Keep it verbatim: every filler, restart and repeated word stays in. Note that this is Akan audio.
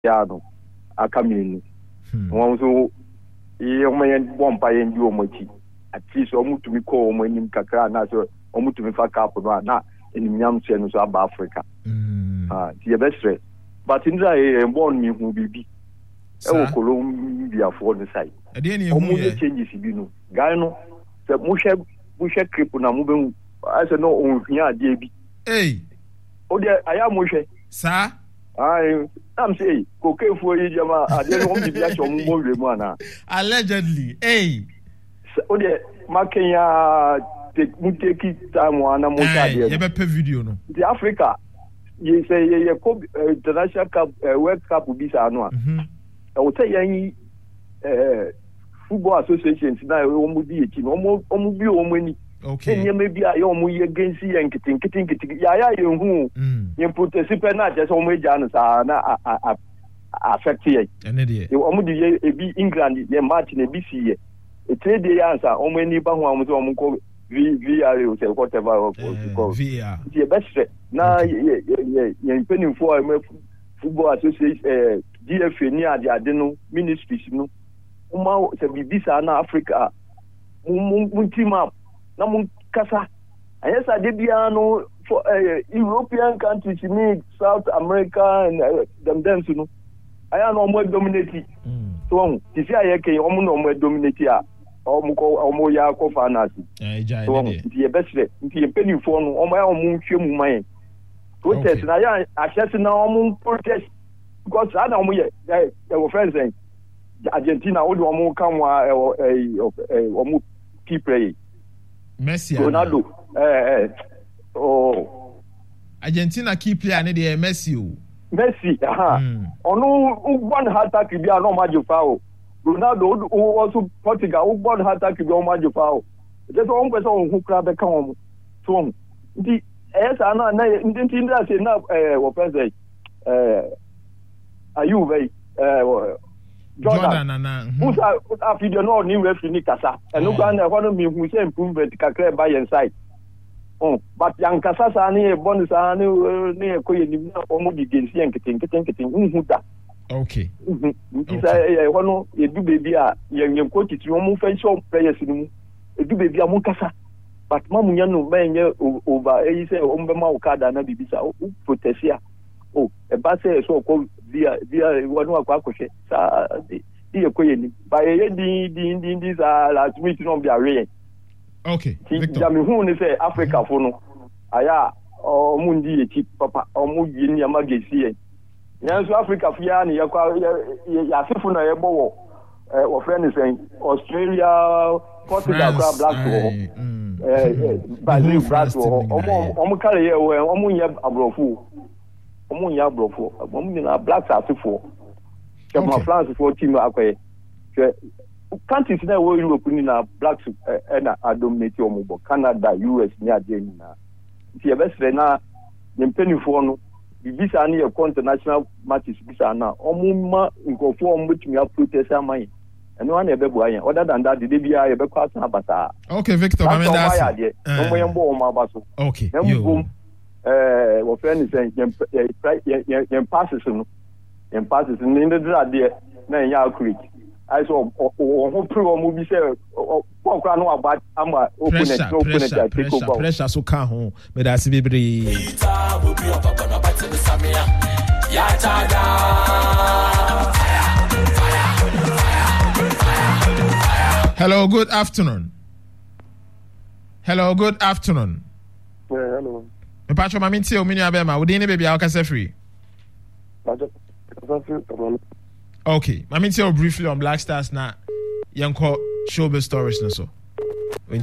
ya no akamini won so e o mayen bompa yen di o mochi ati so omutumi ko o manim kakra na so omutumi fa cap no na enimnyam se no so aba Africa ah ti e besre but indra e born mi hu bibi e wo Colombia for the side e dey na hu ye changes bi no guy no se mu hwe mu hwe clip na mu be I say no on hia de bi eh o de aya mu hwe sa I am say cocaine for you jama ade no bi bia cho mu mo we mu ana allegedly eh o de makenya take mu take time ana mo ta de ye be pe video no the Africa ye say ye ye ko international cup world cup bi sa no a o say yan eh football associations na o mu di eki no o mu bi o mu ni okay nye me bia ye o mu ye gensi ye nkitin nkitin nkitin ya ya ye hu ye protest na je so o mu eja no sa na affect ye ene de o mu di ye ebi England ye match na bi si ye e trade ye answer o mu ni ba hu am so o mu ko v v o say whatever o ko v r ye best na ye ye ye penny for football association eh D F A ni ade ade no ministries no uma se bibisa na Africa mun team up na mun kasa ayesa de bia no for uh, European countries ni South America and uh, them them no aya no mo dominate so ti si ayeke o mo no mo dominate a o mo ko o mo ya ko finance eh ja ide ti e besre ti e penny for no o mo ya o mo hwe mu man protest na ya access na o mo protest because I know we our friends saying Argentina would want come or key play Messi Ronaldo eh eh oh Argentina key player ne dey Messi o Messi aha onu one hat-trick bi no majo foul Ronaldo also Portugal one hat-trick bi o majo foul just one person who kra be kan o so ndi eh sa na na ndi ndi say na eh what person eh are you very uh Jordan na Musa after the no new referee ni kasa and no gba na ho me hu say improvement kakra by your side oh but yan kasa sa ni e bonus sa ni ni e koye ni na o mo di gensi en keten keten keten hu da okay nti sa e ho no e du baby a yan yan coach ti o mo fan show players ni mu e du baby a mo kasa but ma mu nya no ma nya over e say o mbe ma o kada na bibisa o protesia oh e ba say so ko via via wanu akwa akoshe sa di ekoye ni ba ye di di di di sa last week no be are okay Victor jami hu ni say Africa fo no aya o mu ndi eti papa o mu yi ni amagesi e yan so Africa fo ya ni yakwa ya sefu na ye bowo eh wo friend say Australia Portugal kwa black wo eh Brazil black wo o mu kare ye o mu nya abrofo omo nya brofo omo na black asefo ke ma France for team akwaye ke countries na wo Europe ni na blacks e na dominate omo bo Canada U S ni ade ni na ti e besre na nyempeni fo no bibisa na ye international matches bisa na omo ma nkofo omo tumi a protest amai eno ana ebebu ayen other than that de bia ye be kwa san bata okay Victor Mamenda omo yembo omo abaso okay you eh wo friend say yen yen passes no yen passes ni the drade na yen accurate I saw o pro mo bi say o kwa no aba ama opponent no opponent take over pressure so kan ho me da se bebre ya tada hello good afternoon hello good afternoon yeah hello me patcho ma minti o mini abema wo din ne bebia o kasa free okay ma minti o briefly on Black Stars na yanko showbiz stories na so